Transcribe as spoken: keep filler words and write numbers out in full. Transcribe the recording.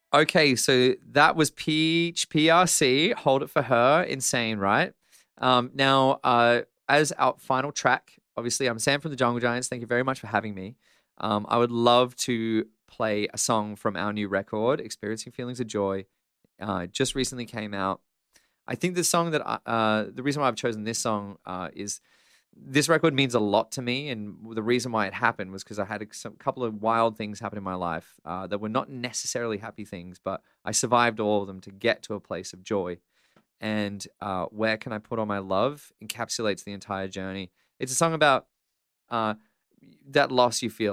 Okay, so that was Peach P R C. Hold it for her. Insane, right? Um, now, uh, as our final track, obviously, I'm Sam from the Jungle Giants. Thank you very much for having me. Um, I would love to play a song from our new record, Experiencing Feelings of Joy. Uh, just recently came out. I think the song that I, uh, the reason why I've chosen this song uh, is this record means a lot to me, and the reason why it happened was because I had a some, couple of wild things happen in my life uh, that were not necessarily happy things, but I survived all of them to get to a place of joy. And uh, Where Can I Put All My Love encapsulates the entire journey. It's a song about uh, that loss you feel